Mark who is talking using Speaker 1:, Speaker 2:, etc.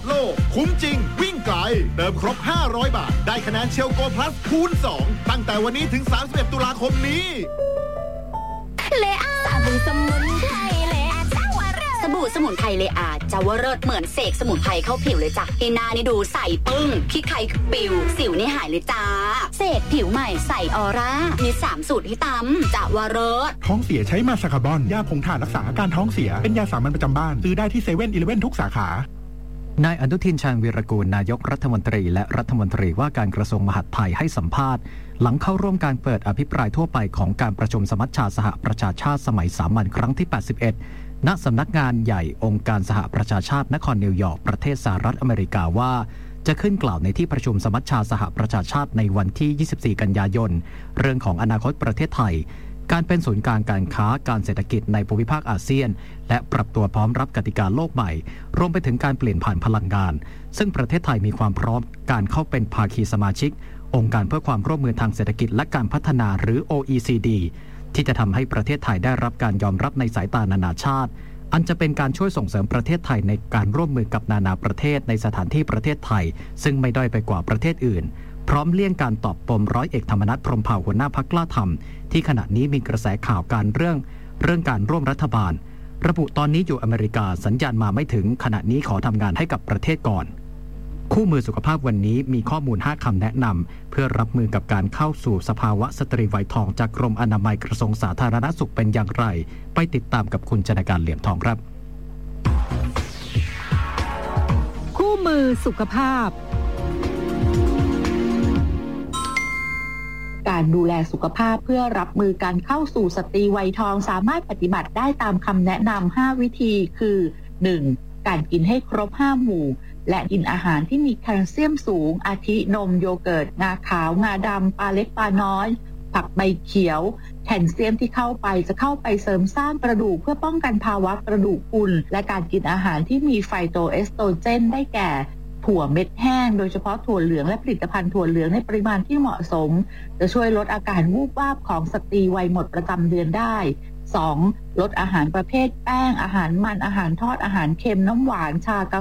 Speaker 1: โลคุ้มจริงวิ่งไกลเติมครบ500 บาทได้คะแนนเชลโกพลัสคูณ2ตั้งแต่วันนี้ถึง31ตุลาคมนี้
Speaker 2: เลอาสบู่สมุนไพรเลอาเจ้าวเริศสบู่สมุนไพรเลอาเจ้าวเริศเหมือนเสกสมุนไพรเข้าผิวเลยจ้ะที่หน้านี่ดูใสปึ้งขี้ใครปิวสิวนี่หายเลยจ้าเสกผิวใหม่ใสออร่ามี3สูตรที่ตำเจ้าวเริศ
Speaker 3: ท้องเสียใช้มาสคาร์บอนยาผงถ่านรักษาอาการท้องเสียเป็นยาสามัญประจำบ้านซื้อได้ที่7-11ทุกสาขาน
Speaker 4: ายอนุทินชาญวีรกูลนายกรัฐมนตรีและรัฐมนตรีว่าการกระทรวงมหาดไทยให้สัมภาษณ์หลังเข้าร่วมการเปิดอภิปรายทั่วไปของการประชุมสมัชชาสหประชาชาติสมัยสามัญครั้งที่81ณสำนักงานใหญ่องค์การสหประชาชาตินครนิวยอร์กประเทศสหรัฐอเมริกาว่าจะขึ้นกล่าวในที่ประชุมสมัชชาสหประชาชาติในวันที่24กันยายนเรื่องของอนาคตประเทศไทยการเป็นศูนย์กลางการค้าการเศรษฐกิจในภูมิภาคอาเซียนและปรับตัวพร้อมรับกติกาโลกใหม่รวมไปถึงการเปลี่ยนผ่านพลังงานซึ่งประเทศไทยมีความพร้อมการเข้าเป็นภาคีสมาชิกองค์การเพื่อความร่วมมือทางเศรษฐกิจและการพัฒนาหรือ OECD ที่จะทำให้ประเทศไทยได้รับการยอมรับในสายตานานาชาติอันจะเป็นการช่วยส่งเสริมประเทศไทยในการร่วมมือกับนานาประเทศในสถานที่ประเทศไทยซึ่งไม่ด้อยไปกว่าประเทศอื่นพร้อมเลี่ยงการตอบปมร้อยเอกธรรมนัสพรหมเผ่าหัวหน้าพรรคกล้าธรรมที่ขณะนี้มีกระแสข่าวการเรื่องการร่วมรัฐบาลระบุตอนนี้อยู่อเมริกาสัญญาณมาไม่ถึงขณะนี้ขอทำงานให้กับประเทศก่อนคู่มือสุขภาพวันนี้มีข้อมูล5คำแนะนำเพื่อรับมือกับการเข้าสู่สภาวะสตรีวัยทองจากกรมอนามัยกระทรวงสาธารณสุขเป็นอย่างไรไปติดตามกับคุณจนการเหลี่ยมทองครับ
Speaker 5: คู่มือสุขภาพการดูแลสุขภาพเพื่อรับมือการเข้าสู่สตรีวัยทองสามารถปฏิบัติได้ตามคำแนะนำ5วิธีคือ 1. การกินให้ครบ5หมู่และกินอาหารที่มีแคลเซียมสูงอาทินมโยเกิร์ตงาขาวงาดำปลาเล็กปลาน้อยผักใบเขียวแคลเซียมที่เข้าไปจะเข้าไปเสริมสร้างกระดูกเพื่อป้องกันภาวะกระดูกพรุนและการกินอาหารที่มีไฟโตเอสโตรเจนได้แก่ถั่วเม็ดแห้งโดยเฉพาะถั่วเหลืองและผลิตภัณฑ์ถั่วเหลืองในปริมาณที่เหมาะสมจะช่วยลดอาการวูบวาบของสตรีวัยหมดประจำเดือนได้ 2. ลดอาหารประเภทแป้งอาหารมันอาหารทอดอาหารเค็มน้ำหวานชากา